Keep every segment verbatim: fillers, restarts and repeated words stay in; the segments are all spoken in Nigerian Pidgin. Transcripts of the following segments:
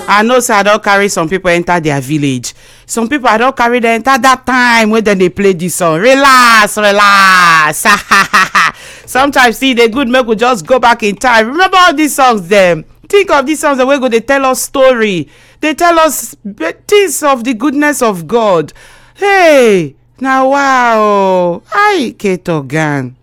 I know say I don carry some people enter their village. Some people I don carry them enter that time when then they play this song. Relax, relax. Sometimes see they good make we just go back in time. Remember all these songs them. Think of these songs the way go they tell us story. They tell us things of the goodness of God. Hey, now wow. Hi, Kate Ogan.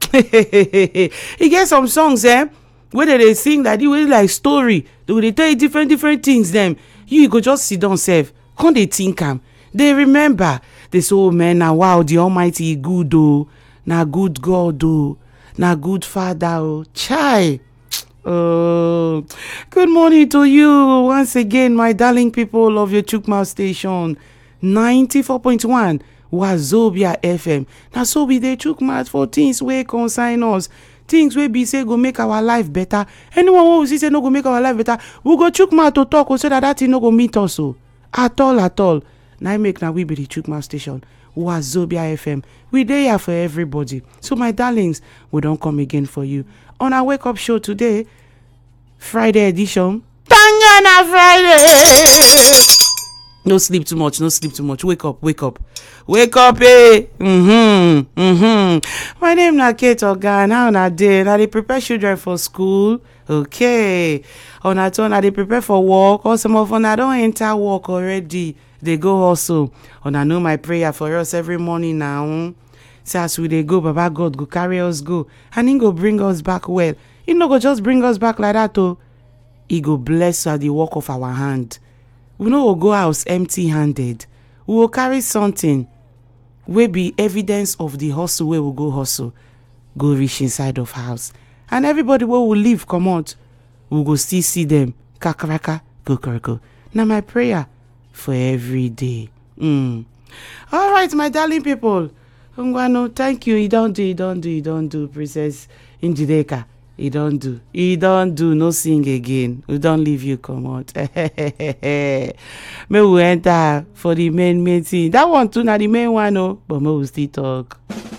He get some songs eh where they sing that you really like story. They will tell you different different things them. You go just sit down self. Can't they think am? They remember. They say, oh man, now wow, the Almighty good oh. Now good God oh. Now good Father oh. Chai. Oh, good morning to you once again, my darling people of your Chukma station. ninety-four point one Wazobia F M. Now so we dey Chukma for things wey concern us. Things wey be say go make our life better. Anyone who see say no go make our life better, we go Chukma to talk so that that thing no go meet us so. At all, at all. Now make now we be the Chukma station. Wazobia F M. We dey here for everybody. So my darlings, we don't come again for you. On our wake up show today, Friday edition. Tangana Friday. No sleep too much, no sleep too much. Wake up, wake up. Wake up, eh? Mm-hmm. Mm-hmm. My name is Kate Ogan. How na day? Now they prepare children for school. Okay. On a turn, now they prepare for work. Or some of them I don't enter work already. They go also. On I know my prayer for us every morning now. Say as we dey go, Baba God go carry us go. And he go bring us back well. He no go just bring us back like that oh. He go bless us the work of our hand. We no go go house empty handed. We will carry something wey be evidence of the hustle where we go hustle. Go reach inside of house. And everybody wey will leave come out. We go still see them. Kakaraka, kukuriko. Now my prayer for every day. Mm. All right, my darling people. Ngwano, thank you. He don't do, he don't do, he don't do, Princess Njideka. He don't do. He don't do. No sing again. We don't leave you come out. May we enter for the main meeting. That one too, not the main one, no. But may we still talk.